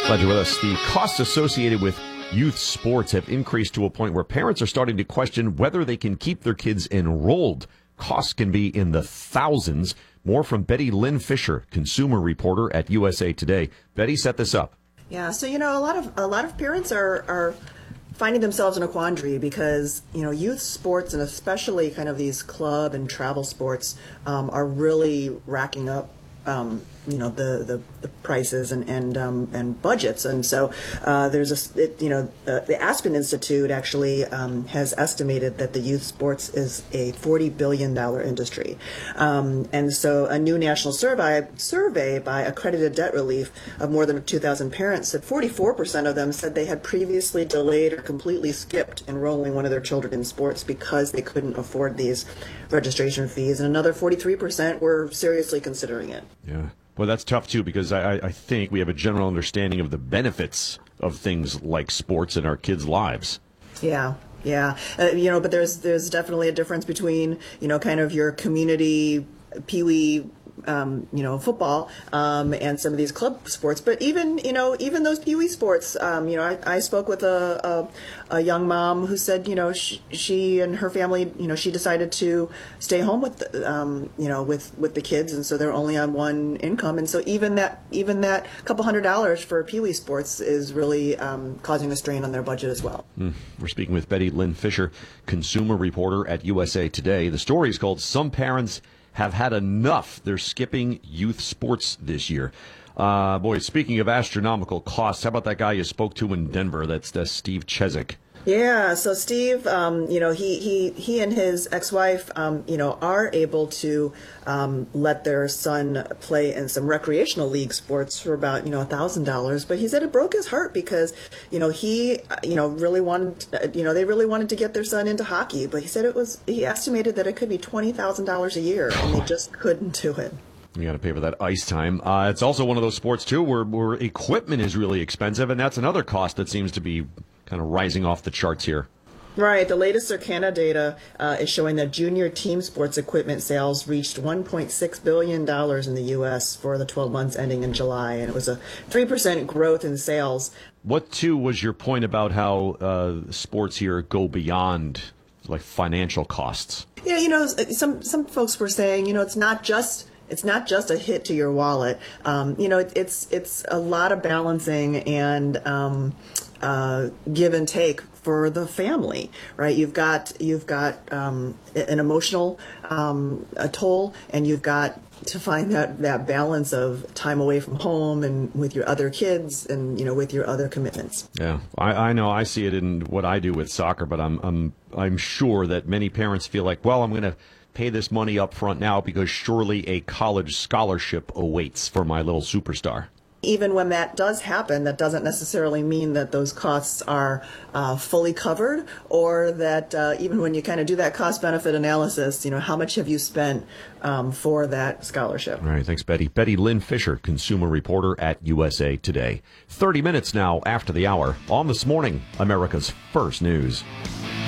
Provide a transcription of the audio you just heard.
Glad you're with us. The costs associated with youth sports have increased to a point where parents are starting to question whether they can keep their kids enrolled. Costs can be in the thousands. More from Betty Lynn Fisher, consumer reporter at USA Today. Betty set this up. Yeah, so a lot of parents are finding themselves in a quandary because youth sports, and especially kind of these club and travel sports, are really racking up the prices and budgets. And so the Aspen Institute actually has estimated that the youth sports is a $40 billion industry. And so a new national survey by Accredited Debt Relief of more than 2,000 parents said 44% of them said they had previously delayed or completely skipped enrolling one of their children in sports because they couldn't afford these registration fees. And another 43% were seriously considering it. Yeah. Well, that's tough, too, because I think we have a general understanding of the benefits of things like sports in our kids' lives. Yeah. But there's definitely a difference between, kind of your community peewee, football, and some of these club sports. But even those peewee sports, I spoke with a young mom who said, she and her family, she decided to stay home with, with the kids. And so they're only on one income. And so even that couple $100 for peewee sports is really causing a strain on their budget as well. We're speaking with Betty Lynn Fisher, consumer reporter at USA Today. The story is called "Some Parents Have Had Enough. They're Skipping Youth Sports This Year." Speaking of astronomical costs, how about that guy you spoke to in Denver? That's Steve Cheswick. Yeah, so Steve, he and his ex-wife, are able to let their son play in some recreational league sports for about, $1,000. But he said it broke his heart because, he, really wanted, they really wanted to get their son into hockey. But he said he estimated that it could be $20,000 a year, and they just couldn't do it. You got to pay for that ice time. It's also one of those sports, too, where equipment is really expensive, and that's another cost that seems to be kind of rising off the charts here. Right. The latest Circana data is showing that junior team sports equipment sales reached $1.6 billion in the U.S. for the 12 months ending in July, and it was a 3% growth in sales. What, too, was your point about how sports here go beyond, like, financial costs? Yeah, some folks were saying, it's not just a hit to your wallet. It's a lot of balancing and give and take for the family, right? You've got an emotional toll, and you've got to find that balance of time away from home and with your other kids and with your other commitments. Yeah, I know. I see it in what I do with soccer, but I'm sure that many parents feel like, well, I'm going to pay this money up front now because surely a college scholarship awaits for my little superstar. Even when that does happen, that doesn't necessarily mean that those costs are fully covered, or that even when you kind of do that cost-benefit analysis, how much have you spent for that scholarship? All right, thanks, Betty. Betty Lynn Fisher, consumer reporter at USA Today. 30 minutes now after the hour on This Morning, America's First News.